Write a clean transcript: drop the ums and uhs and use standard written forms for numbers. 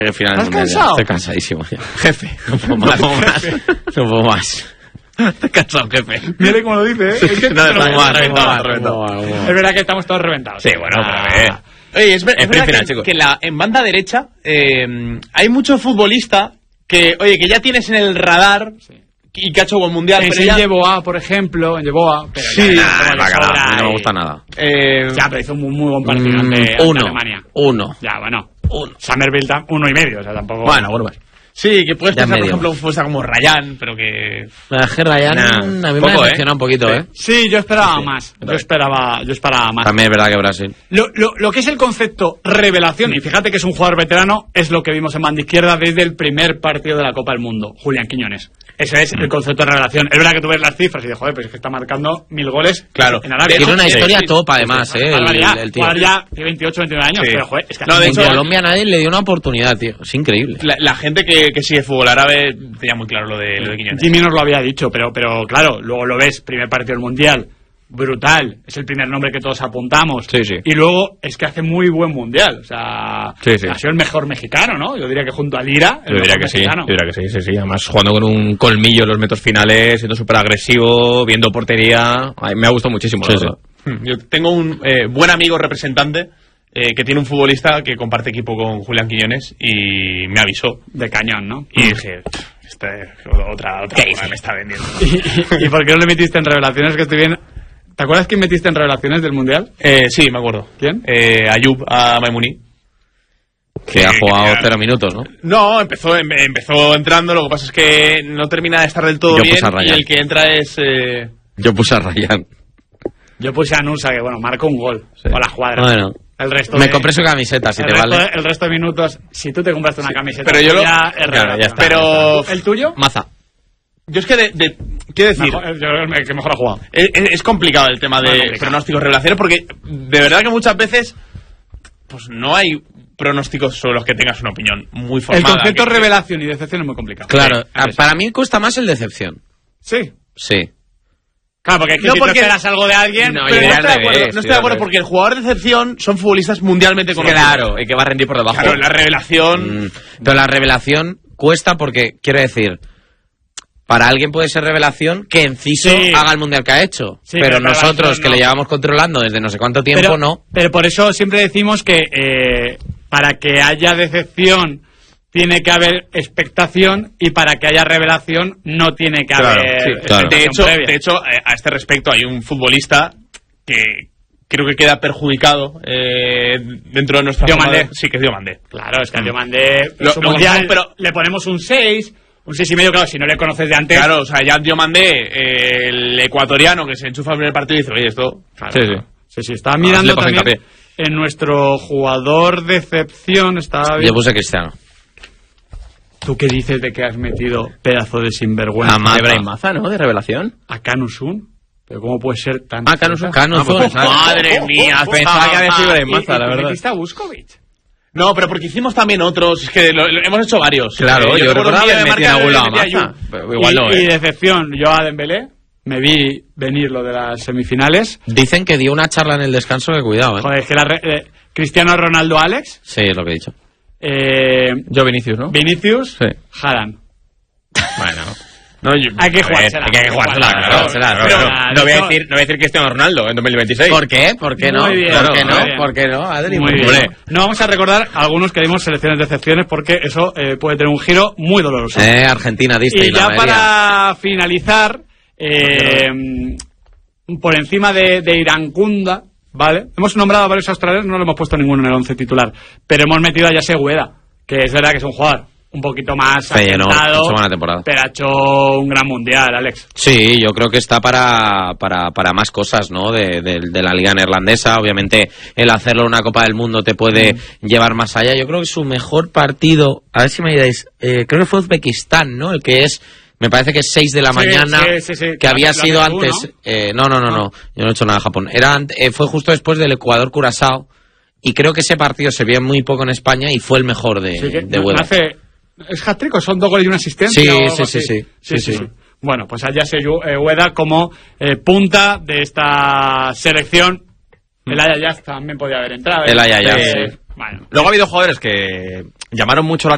¿Estás cansado? Estoy cansadísimo ya. Jefe. No puedo más. Estoy cansado, jefe. Mire cómo lo dice, ¿eh? Es que reventado. Es verdad que estamos todos reventados. Sí, bueno, pero Oye, es verdad final, que, chicos. en banda derecha hay mucho futbolista que ya tienes en el radar y que ha hecho buen mundial. En Yeboah, por ejemplo, en Yeboah. Sí, no me gusta nada. Ya, pero hizo un muy buen partido ante Alemania. Uno. Ya, bueno. Somerville 1,5, o sea, tampoco... Bueno, pues. Sí, que puedes Ya pensar, por medio. ejemplo, un futbolista como Ryan, pero que... Ryan a mí me ha decepcionado un poquito, ¿eh? Sí, yo esperaba más. Yo esperaba más. También es verdad que Brasil. Lo que es el concepto revelación, y fíjate que es un jugador veterano, es lo que vimos en banda izquierda desde el primer partido de la Copa del Mundo, Julián Quiñones. Ese es el concepto de revelación. Es verdad que tú ves las cifras y dices, joder, pues es que está marcando 1000 goles en Arabia. Tiene una historia top, además, el tío. Jugar ya de 28, 29 años, pero joder, es que... No, de hecho, en Colombia nadie le dio una oportunidad, tío. Es increíble. La gente que sigue fútbol árabe tenía muy claro lo de Quiñones. Jimmy nos lo había dicho, pero claro, luego lo ves, primer partido del Mundial, brutal, es el primer nombre que todos apuntamos. Sí, sí. Y luego es que hace muy buen Mundial, o sea, Sí, sí. ha sido el mejor mexicano, ¿no? Yo diría que junto a Lira, el Yo diría mejor que sí, mexicano. sí. Además, jugando con un colmillo en los metros finales, siendo súper agresivo, viendo portería. Ay, me ha gustado muchísimo, la verdad. Yo tengo un buen amigo representante que tiene un futbolista que comparte equipo con Julián Quiñones y me avisó. De cañón, ¿no? Y dije, otra me está vendiendo. ¿Y por qué no le metiste en revelaciones que estoy bien? ¿Te acuerdas quién metiste en revelaciones del Mundial? Sí, me acuerdo. ¿Quién? Ayub a Maimouni. Que ha jugado 0 minutos, ¿no? No, empezó entrando, lo que pasa es que no termina de estar del todo Yo bien puse a Ryan. y el que entra es... Yo puse a Ryan. Yo puse a Nusa, que bueno, marcó un gol. O la cuadra. Bueno. El resto Me compré su camiseta, si te vale. El resto de minutos, si tú te compraste una camiseta, pero yo lo- ya es Claro, ya está. Pero ¿El tuyo? Maza. yo es que quiero decir, Mejor, yo creo que mejor ha jugado. es complicado el tema de complicado. pronósticos revelaciones porque de verdad que muchas veces pues no hay pronósticos sobre los que tengas una opinión muy El formada. concepto revelación y decepción es muy complicado. Claro, Sí. para mí cuesta más el decepción. Sí. Sí. Claro, porque, No, si porque- tú esperas algo de alguien... No, Pero yo no al estoy de acuerdo, revés, no estoy de acuerdo porque el jugador de excepción son futbolistas mundialmente conocidos. Claro, y que va a rendir por debajo. Claro, la revelación... Pero la revelación cuesta porque, quiero decir, para alguien puede ser revelación que Enciso Sí. haga el mundial que ha hecho. Sí, pero pero nosotros, revelación que no. le llevamos controlando desde no sé cuánto tiempo, no. Pero por eso siempre decimos que para que haya decepción tiene que haber expectación y para que haya revelación no tiene que Claro, haber sí, expectación previa. de hecho, a este respecto hay un futbolista que creo que queda perjudicado dentro de nuestra Diomandé. forma de- Sí, que es Diomandé. Claro, es que a Diomandé Lo- su lo mundial, conocemos, pero- le ponemos un 6, un 6,5, claro, si no le conoces de antes... Claro, o sea, ya Diomandé, el ecuatoriano que se enchufa en el primer partido y dice, oye, esto... Claro, sí, estaba mirando le coge también hincapié. en nuestro jugador de excepción, estaba Yo viendo... puse Cristiano. ¿Tú qué dices de que has metido pedazo de sinvergüenza? A Maza. Ibrahim Maza, ¿no? De revelación. ¿A Canusun? ¿Pero cómo puede ser tan... Canusun. ¡Madre mía! Pensaba que había sido Ibrahim Maza, la ¿Y verdad. metiste a Buscovic? No, pero porque hicimos también otros, es que hemos hecho varios. Claro, yo recuerdo recordaba un vídeo haber de metido marca algún de lado a metí a Maza. Ayub. Pero igual no, Y decepción, yo a Dembélé me vi venir lo de las semifinales. Dicen que dio una charla en el descanso que cuidado, ¿eh? Joder, es que Cristiano Ronaldo Alex, Sí, es lo que he dicho. Yo Vinicius, ¿no? Vinicius, Sí. Haaland. Bueno. No, Hay que jugársela. Hay que jugársela, claro. Pero- No voy a decir Cristiano Ronaldo en 2026. ¿Por qué? ¿Por qué no? Muy bien, ¿Por qué muy no? bien. ¿Por qué no, Adri? Muy bien. Hombre. No vamos a recordar algunos que dimos selecciones de excepciones porque eso puede tener un giro muy doloroso. Argentina, diste. Y la ya mayoría. para finalizar, por encima de Irankunda, ¿vale? Hemos nombrado a varios australianos, no lo hemos puesto ninguno en el 11 titular, pero hemos metido a Yase Ueda, que es verdad que es un jugador un poquito más Feyenoord, asentado, hecho buena temporada. pero ha hecho un gran mundial, Alex. Sí, yo creo que está para más cosas, ¿no? De la liga neerlandesa. Obviamente, el hacerlo en una Copa del Mundo te puede llevar más allá. Yo creo que su mejor partido, a ver si me diréis, creo que fue Uzbekistán, ¿no? El que es, me parece que es 6 de la mañana, sí. que había Lo sido haces tú, antes. No, yo no he hecho nada de Japón. Fue justo después del Ecuador-Curazao. Y creo que ese partido se vio muy poco en España y fue el mejor de Ueda. ¿Es hat-trick o son 2 goles y una asistencia? Sí, o algo sí, así? sí. Bueno, pues allá se Ueda como punta de esta selección. El Ayayaz también podía haber entrado. El Ayayaz, Bueno. Luego ha habido jugadores que llamaron mucho la